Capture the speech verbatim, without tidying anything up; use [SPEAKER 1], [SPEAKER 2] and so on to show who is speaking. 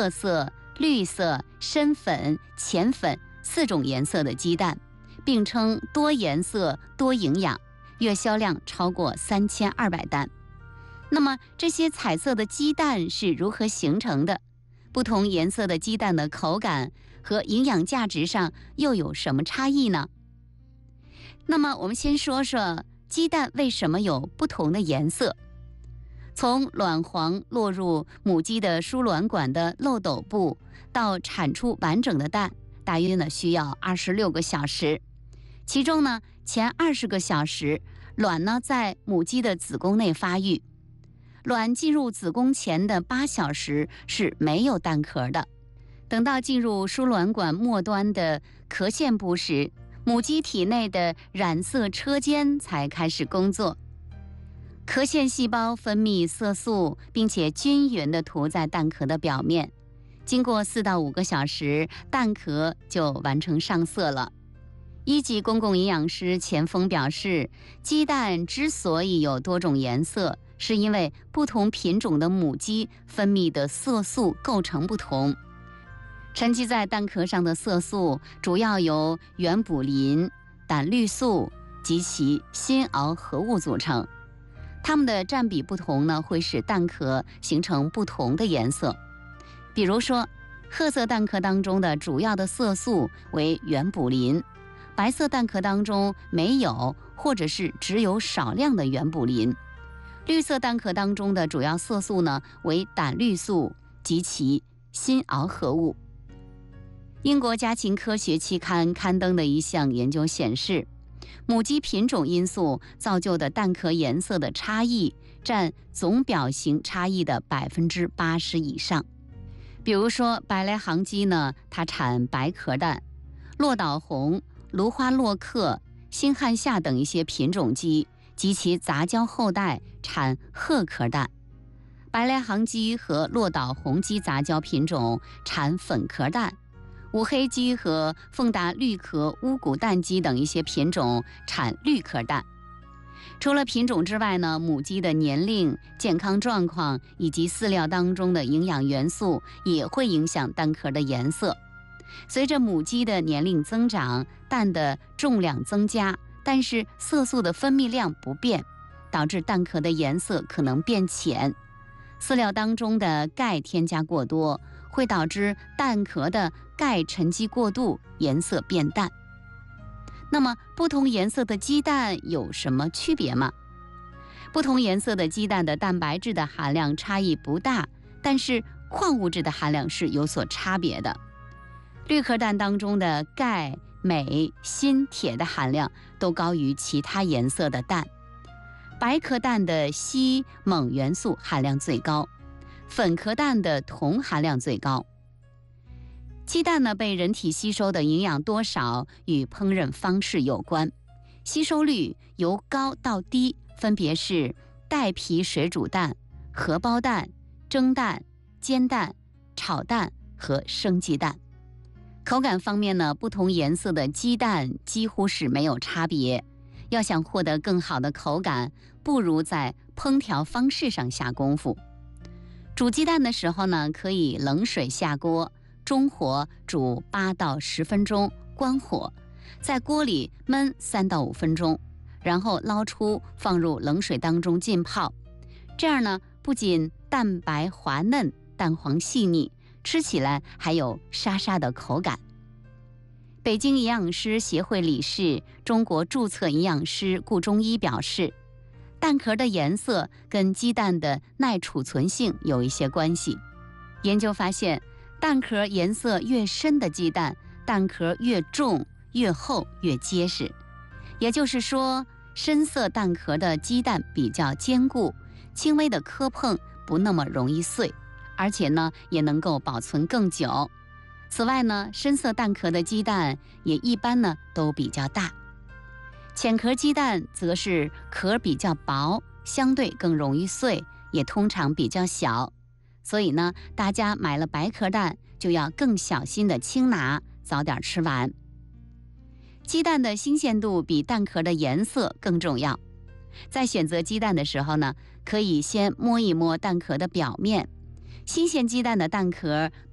[SPEAKER 1] 褐色、绿色、深粉、浅粉四种颜色的鸡蛋，并称多颜色多营养，月销量超过三千二百担。那么这些彩色的鸡蛋是如何形成的？不同颜色的鸡蛋的口感和营养价值上又有什么差异呢？那么我们先说说鸡蛋为什么有不同的颜色。从卵黄落入母鸡的输卵管的漏斗部到产出完整的蛋，大约呢需要二十六个小时。其中呢前二十个小时，卵呢在母鸡的子宫内发育。卵进入子宫前的八小时是没有蛋壳的。等到进入输卵管末端的壳腺部时，母鸡体内的染色车间才开始工作。壳腺细胞分泌色素，并且均匀地涂在蛋壳的表面。经过四到五个小时，蛋壳就完成上色了。一级公共营养师钱锋表示，鸡蛋之所以有多种颜色，是因为不同品种的母鸡分泌的色素构成不同。沉积在蛋壳上的色素主要由原卟啉、胆绿素及其新螯合物组成，它们的占比不同呢，会使蛋壳形成不同的颜色。比如说，褐色蛋壳当中的主要的色素为原卟啉，白色蛋壳当中没有或者是只有少量的原卟啉。绿色蛋壳当中的主要色素呢为胆绿素及其新螯合物。英国家禽科学期刊刊登的一项研究显示，母鸡品种因素造就的蛋壳颜色的差异占总表型差异的百分之八十以上。比如说白来行鸡呢，它产白壳蛋；落岛红、芦花洛克、新汉夏等一些品种鸡及其杂交后代产褐壳蛋。白来行鸡和落岛红鸡杂交品种产粉壳蛋。五黑鸡和凤达绿壳乌骨蛋鸡等一些品种产绿壳蛋。除了品种之外呢，母鸡的年龄、健康状况以及饲料当中的营养元素也会影响蛋壳的颜色。随着母鸡的年龄增长，蛋的重量增加，但是色素的分泌量不变，导致蛋壳的颜色可能变浅。饲料当中的钙添加过多，会导致蛋壳的钙沉积过度，颜色变淡。那么不同颜色的鸡蛋有什么区别吗？不同颜色的鸡蛋的蛋白质的含量差异不大，但是矿物质的含量是有所差别的。绿壳蛋当中的钙、镁、锌、铁的含量都高于其他颜色的蛋。白壳蛋的硒、锰元素含量最高，粉壳蛋的铜含量最高。鸡蛋呢，被人体吸收的营养多少与烹饪方式有关，吸收率由高到低分别是带皮水煮蛋、荷包蛋、蒸蛋、煎蛋、炒蛋和生鸡蛋。口感方面呢，不同颜色的鸡蛋几乎是没有差别。要想获得更好的口感，不如在烹调方式上下功夫。煮鸡蛋的时候呢，可以冷水下锅，中火煮八到十分钟，关火，在锅里焖三到五分钟，然后捞出放入冷水当中浸泡。这样呢，不仅蛋白滑嫩，蛋黄细腻，吃起来还有沙沙的口感。北京营养师协会理事、中国注册营养师顾中医表示，蛋壳的颜色跟鸡蛋的耐储存性有一些关系。研究发现，蛋壳颜色越深的鸡蛋，蛋壳越重、越厚、越结实。也就是说，深色蛋壳的鸡蛋比较坚固，轻微的磕碰不那么容易碎，而且呢，也能够保存更久。此外呢，深色蛋壳的鸡蛋也一般呢都比较大。浅壳鸡蛋则是壳比较薄，相对更容易碎，也通常比较小。所以呢，大家买了白壳蛋就要更小心的轻拿，早点吃完。鸡蛋的新鲜度比蛋壳的颜色更重要。在选择鸡蛋的时候呢，可以先摸一摸蛋壳的表面。新鲜鸡蛋的蛋壳